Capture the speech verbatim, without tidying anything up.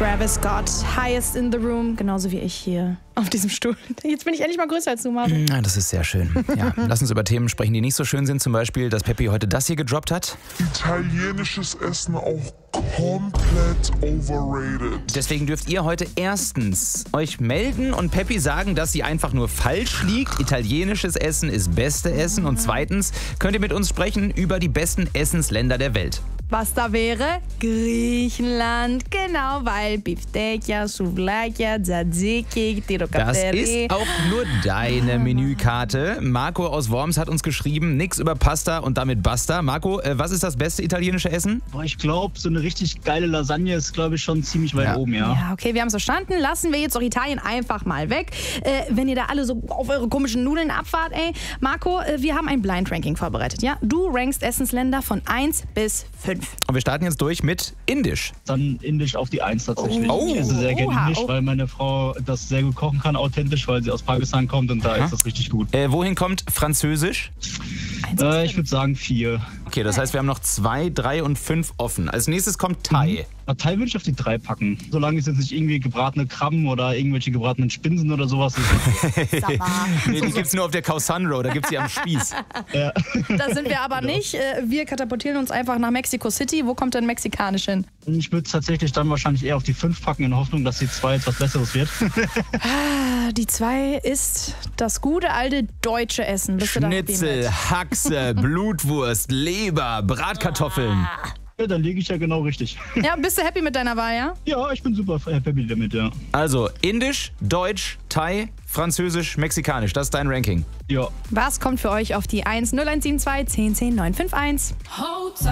Travis Scott, highest in the room, genauso wie ich hier auf diesem Stuhl. Jetzt bin ich endlich mal größer als du, Marvin. Ja, das ist sehr schön. Ja, lass uns über Themen sprechen, die nicht so schön sind. Zum Beispiel, dass Peppi heute das hier gedroppt hat. Italienisches Essen auch komplett overrated. Deswegen dürft ihr heute erstens euch melden und Peppi sagen, dass sie einfach nur falsch liegt. Italienisches Essen ist beste Essen. Und zweitens könnt ihr mit uns sprechen über die besten Essensländer der Welt. Was da wäre? Griechenland, genau, weil Biftekia, Souvlakia, Tzatziki, Das Tirocaptere. ist auch nur deine Menükarte. Marco aus Worms hat uns geschrieben, nix über Pasta und damit basta. Marco, äh, was ist das beste italienische Essen? Boah, ich glaube, so eine richtig geile Lasagne ist, glaube ich, schon ziemlich weit Ja. oben, ja. Ja, okay, wir haben es verstanden. Lassen wir jetzt auch Italien einfach mal weg. Äh, wenn ihr da alle so auf eure komischen Nudeln abfahrt, ey. Marco, äh, wir haben ein Blind Ranking vorbereitet, ja? Du rankst Essensländer von eins bis fünf. Und wir starten jetzt durch mit Indisch. Dann Indisch auf die Eins tatsächlich. Oh. Ich esse sehr gerne Oha, Indisch, oh. weil meine Frau das sehr gut kochen kann, authentisch, weil sie aus Pakistan kommt und da Aha. ist das richtig gut. Äh, wohin kommt Französisch? Äh, ich würde sagen vier. Okay, das heißt, wir haben noch zwei, drei und fünf offen. Als nächstes kommt Thai. Na, Thai würde ich auf die drei packen. Solange es jetzt nicht irgendwie gebratene Krabben oder irgendwelche gebratenen Spinsen oder sowas ist. Nee, die gibt's nur auf der Khao San Road, da gibt's sie am Spieß. Ja. Da sind wir aber nicht. Äh, wir katapultieren uns einfach nach Mexico City. Wo kommt denn mexikanisch hin? Ich würde es tatsächlich dann wahrscheinlich eher auf die fünf packen, in Hoffnung, dass die zwei etwas Besseres wird. Ah, die zwei ist das gute alte deutsche Essen. Bist du da happy Schnitzel, mit? Haxe, Blutwurst, Leber, Bratkartoffeln. Ja, dann liege ich ja genau richtig. Ja, bist du happy mit deiner Wahl, ja? Ja, ich bin super happy damit, ja. Also Indisch, Deutsch, Thai, Französisch, Mexikanisch. Das ist dein Ranking. Ja. Was kommt für euch auf die eins null eins sieben zwei zehn zehn neun fünf eins?